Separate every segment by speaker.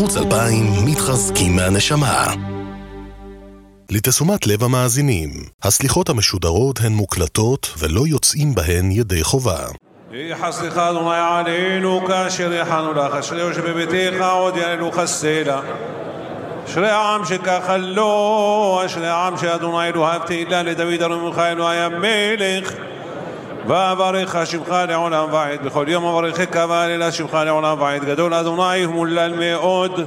Speaker 1: ערוץ 2000 מתחזקים מהנשמה. לתשומת לב המאזינים, הסליחות המשודרות הן מוקלטות ולא יוצאים בהן ידי חובה.
Speaker 2: יחסך אדוני עלינו כאשר יחנו לך, אשרי יושב בביתך עוד יננו חסלה. אשרי העם שככה לו, אשרי העם שאדוני אלוהיו תהילה לדוד ארומך אלוהי המלך. ואברך שמך לעולם ועד, בכל יום אברכך ואהלל שמך לעולם ועד. גדול אדוני ומולל מאוד,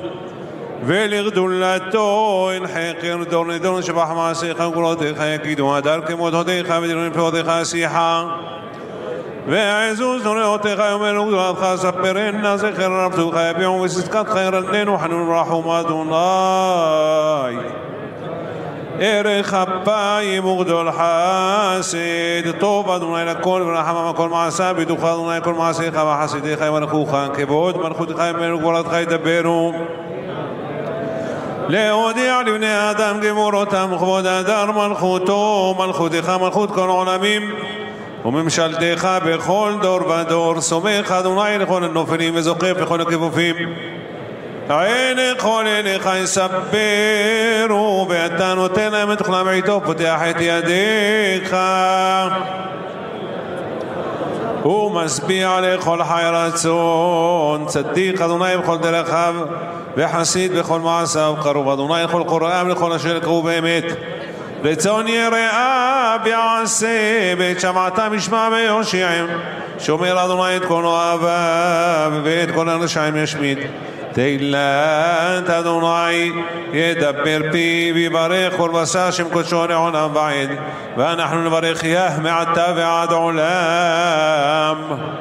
Speaker 2: ולגדולתו אין חקר דור לדור. שבח מעשיך וגבורותיך יגידו הדר כמות הודיך ודברים פלאותיך שיחה. ועזוז נוראותיך יאמרו גדולתך ספרנה זכר רבתך יביעו וצדקתך ירננו חנון ורחום אדוני. ערך אפיים וגדול חסד, טוב אדוני לכל ורחם כל מעשה בדוך אדוני כל מעשיך וחסידיך יברכוך. כבוד מלכותך יאמרו גבורתך ידברו. להודיע לבני אדם גבורותם וכבוד הדר מלכותו. מלכותך מלכות כל עולמים וממשלתך בכל דור ודור. סומך אדוני לכל הנופלים וזוקף לכל הכיפופים. עין כל אליך יספרו ואתה נותן להם את תוכנם בעיתו פותח את ידיך. הוא משביע לכל חי רצון. צדיק אדוני בכל דרכיו וחסיד בכל מעשיו. קרוב אדוני לכל קוראיו לכל אשר יקראו באמת. רצון יראה ביעשה ואת שמעתם ישמע ויושיע. שומר אדוני את כל אוהביו ואת כל הרשעים ישמיד. תהילת אדוני ידבר פיו ויברך כל בשר שם קודשו לעולם ועד. ואנחנו נברך יה מעתה ועד עולם.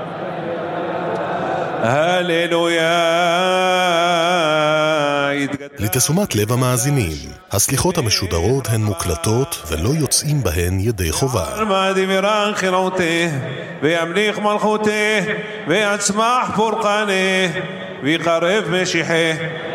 Speaker 2: הללויה.
Speaker 1: לתשומת לב המאזינים, הסליחות המשודרות הן מוקלטות ולא יוצאים בהן ידי חובה.
Speaker 2: וימליך מלכותה ויצמח פורקנה ויחרב משיחה